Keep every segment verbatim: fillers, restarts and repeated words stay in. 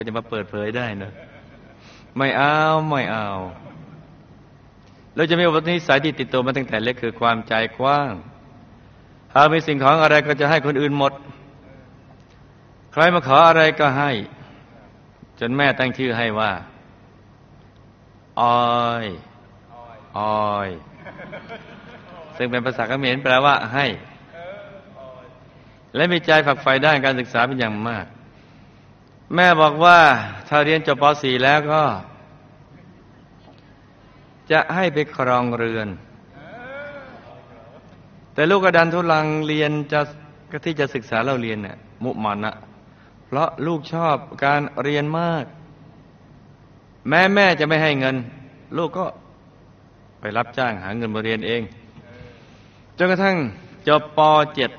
ก็จะมาเปิดเผยได้นะไม่เอาไม่เอาเราจะมีอุปนิสัยที่ติดตัวมาตั้งแต่เล็กคือความใจกว้างหากมีสิ่งของอะไรก็จะให้คนอื่นหมดใครมาขออะไรก็ให้จนแม่ตั้งชื่อให้ว่าออยออยซึ่งเป็นภาษาเขมรแปลว่าให้และมีใจฝักใฝ่ด้านการศึกษาเป็นอย่างมากแม่บอกว่าถ้าเรียนจบป .สี่ แล้วก็จะให้ไปครองเรือนแต่ลูกกระดันทุลังเรียนจะก็ที่จะศึกษาเราเรียนเนี่ยมุมันนะเพราะลูกชอบการเรียนมากแม่แม่จะไม่ให้เงินลูกก็ไปรับจ้างหาเงินมาเรียนเองจนกระทั่งจบป .เจ็ด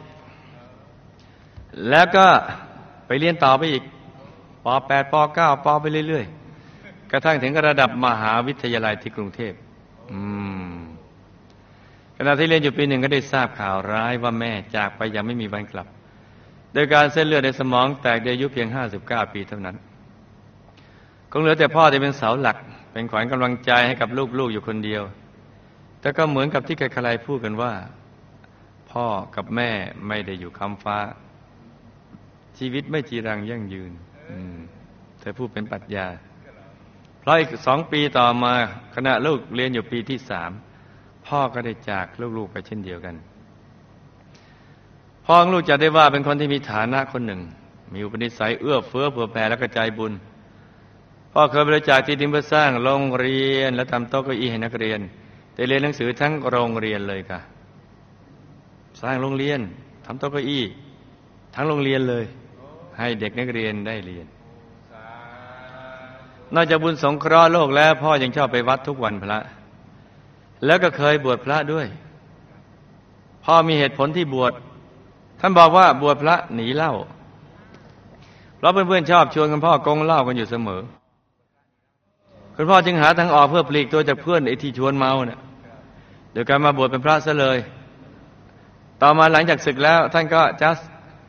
แล้วก็ไปเรียนต่อไปอีกป .แปด ป .เก้า ปไปเรื่อยๆกระทั่งถึงระดับมหาวิทยาลัยที่กรุงเทพอืมขณะที่เรียนอยู่ปีหนึ่งก็ได้ทราบข่าวร้ายว่าแม่จากไปยังไม่มีวันกลับโดยการเส้นเลือดในสมองแตกโดยอายุเพียงห้าสิบเก้าปีเท่านั้นคงเหลือแต่พ่อที่เป็นเสาหลักเป็นขวัญกำลังใจให้กับลูกๆอยู่คนเดียวแต่ก็เหมือนกับที่ใครๆพูดกันว่าพ่อกับแม่ไม่ได้อยู่ค้ำฟ้าชีวิตไม่จีรังยั่งยืนเธอพูดเป็นปรัชญาเพราะอีกสองปีต่อมาขณะลูกเรียนอยู่ปีที่สามพ่อก็ได้จากลูกๆไปเช่นเดียวกันพ่อของลูกจะได้ว่าเป็นคนที่มีฐานะคนหนึ่งมีอุปนิสัยเอื้อเฟื้อเผื่อแผ่และกระจายบุญพ่อเคยบริจาคที่ดินเพื่อสร้างโรงเรียนและทำโต๊ะเก้าอี้ให้นักเรียนได้เรียนหนังสือทั้งโรงเรียนเลยค่ะสร้างโรงเรียนทำโต๊ะเก้าอี้ทั้งโรงเรียนเลยให้เด็กนักเรียนได้เรียนนอกจากบุญสงเคราะห์โลกแล้วพ่อยังชอบไปวัดทุกวันพระแล้วก็เคยบวชพระด้วยพ่อมีเหตุผลที่บวชท่านบอกว่าบวชพระหนีเหล้าเพราะเพื่อนๆชอบชวนกันพ่อกงเหล้ากันอยู่เสมอคุณพ่อจึงหาทางออกเพื่อปลีกตัวจากเพื่อนไอ้ที่ชวนเมาเนี่ยโดยการมาบวชเป็นพระซะเลยต่อมาหลังจากศึกแล้วท่านก็ just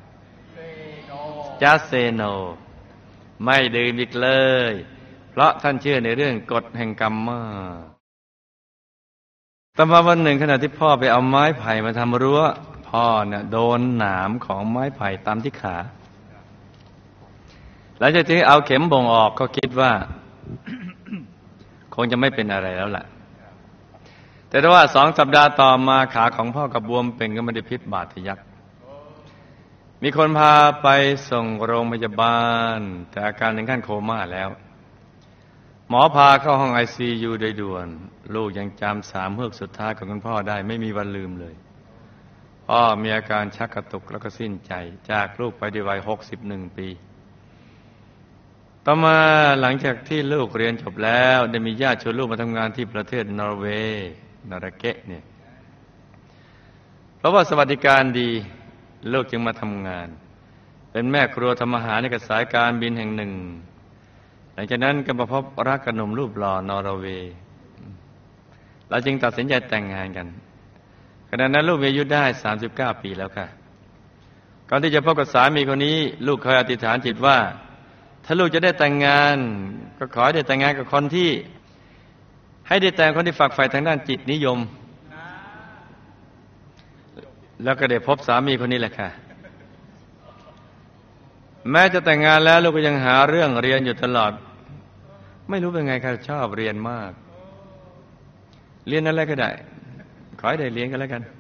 just say no ไม่ดื่มอีกเลยเพราะท่านเชื่อในเรื่องกฎแห่งกรรมมากต่อมาวันหนึ่งขณะที่พ่อไปเอาไม้ไผ่มาทำรั้วพ่อเนี่ยโดนหนามของไม้ไผ่ตามที่ขาหลังจากที่เอาเข็มบ่งออกก็คิดว่า คงจะไม่เป็นอะไรแล้วล่ะแต่ว่าสองสัปดาห์ต่อมาขาของพ่อกับบวมเป็นก็ไม่ได้พิษบาดทะยักมีคนพาไปส่งโรงพยาบาลแต่อาการถึงขั้นโคม่าแล้วหมอพาเข้าห้อง ไอ ซี ยู โดยด่วนลูกยังจำสามเฮือกสุดท้ายของคุณพ่อได้ไม่มีวันลืมเลยพ่อมีอาการชักกระตุกแล้วก็สิ้นใจจากลูกไปด้วยวัยหกสิบเอ็ดปีต่อมาหลังจากที่ลูกเรียนจบแล้วได้มีญาติชวนลูกมาทำงานที่ประเทศนอร์เวย์นอร์เกะเนี่ยเพราะว่าสวัสดิการดีลูกจึงมาทำงานเป็นแม่ครัวทำอาหารในกับสายการบินแห่งหนึ่งหลังจากนั้นก็มาพบรักกับหนุ่มรูปหล่อนอร์เวย์เราจึงตัดสินใจแต่งงานกันขณะนั้นลูกมีอายุได้สามสิบเก้าปีแล้วค่ะก่อนที่จะพบกับสามีคนนี้ลูกเคยอธิษฐานจิตว่าถ้าลูกจะได้แต่งงานก็ขอให้ได้แต่งงานกับคนที่ให้ได้แต่งคนที่ฝักใฝ่ทางด้านจิตนิยมแล้วก็ได้พบสามีคนนี้แหละค่ะแม้จะแต่งงานแล้วลูกก็ยังหาเรื่องเรียนอยู่ตลอดไม่รู้เป็นไงค่ะชอบเรียนมากเรียนอะไรก็ได้ขอให้ได้เรียนกันแล้วกัน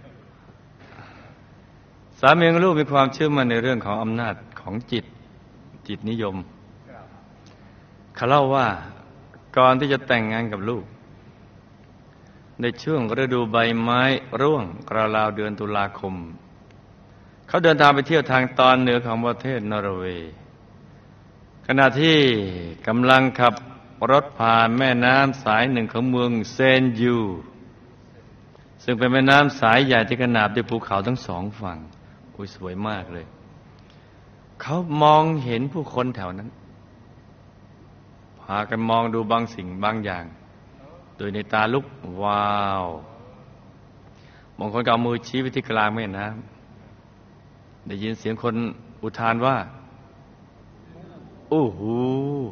สามีของลูกมีความเชื่อมั่นในเรื่องของอำนาจของจิตจิตนิยมเขาเล่าว่าก่อนที่จะแต่งงานกับลูกในช่วงฤดูใบไม้ร่วงราวๆเดือนตุลาคมเขาเดินทางไปเที่ยวทางตอนเหนือของประเทศนอร์เวย์ขณะที่กำลังขับรถผ่านแม่น้ำสายหนึ่งของเมืองเซนยูซึ่งเป็นแม่น้ำสายใหญ่ที่ขนาบด้วยภูเขาทั้งสองฝั่งอุ้ยสวยมากเลยเขามองเห็นผู้คนแถวนั้นพากันมองดูบางสิ่งบางอย่างโดยในตาลุกว้าวบางคนก็เอามือชี้ไปที่กลางแม่น้ำได้ยินเสียงคนอุทานว่าโอ้โห